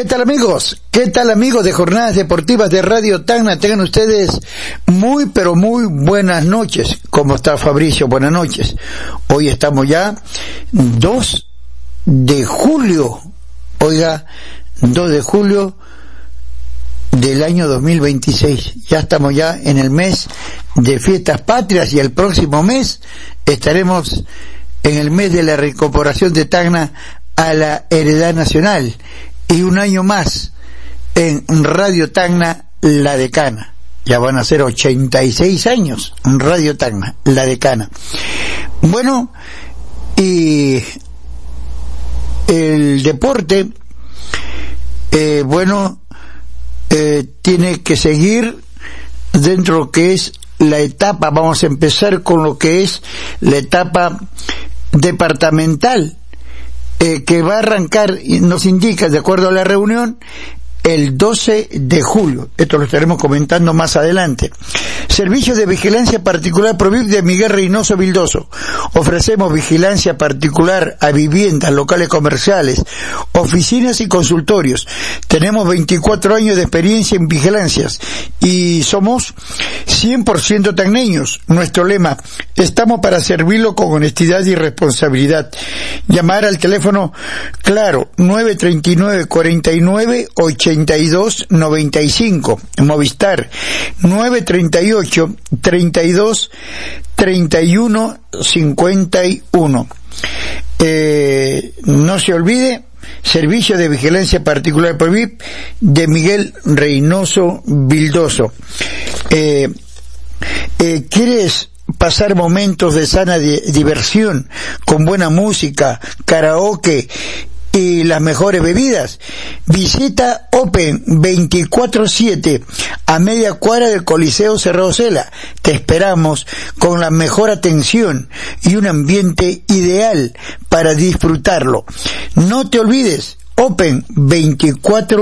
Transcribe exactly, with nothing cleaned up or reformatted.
¿Qué tal, amigos? ¿Qué tal, amigos de Jornadas Deportivas de Radio Tacna? Tengan ustedes muy, pero muy buenas noches. ¿Cómo está Fabricio? Buenas noches. Hoy estamos ya dos de julio. Oiga, dos de julio del año dos mil veintiséis. Ya estamos ya en el mes de fiestas patrias y el próximo mes estaremos en el mes de la reincorporación de Tacna a la heredad nacional. Y un año más en Radio Tacna, La Decana. Ya van a ser ochenta y seis años en Radio Tacna, La Decana. Bueno, y el deporte, eh, bueno, eh, tiene que seguir dentro de lo que es la etapa. Vamos a empezar con lo que es la etapa departamental, Eh, que va a arrancar, nos indica, de acuerdo a la reunión, el doce de julio. Esto lo estaremos comentando más adelante. Servicio de vigilancia particular Provip de Miguel Reynoso Vildoso. Ofrecemos vigilancia particular a viviendas, locales comerciales, oficinas y consultorios. Tenemos veinticuatro años de experiencia en vigilancias y somos cien por ciento tacneños. Nuestro lema: estamos para servirlo con honestidad y responsabilidad. Llamar al teléfono, claro, nueve treinta y nueve, cuarenta y nueve, ochenta y dos, noventa y cinco. Movistar, nueve treinta y ocho, treinta y dos, treinta y uno, cincuenta y uno. Eh, no se olvide, Servicio de Vigilancia Particular por V I P de Miguel Reynoso Vildoso. Eh, eh, ¿Quieres pasar momentos de sana di- diversión con buena música, karaoke y las mejores bebidas? Visita Open veinticuatro siete a media cuadra del Coliseo Cerrado Sela. Te esperamos con la mejor atención y un ambiente ideal para disfrutarlo. No te olvides, Open veinticuatro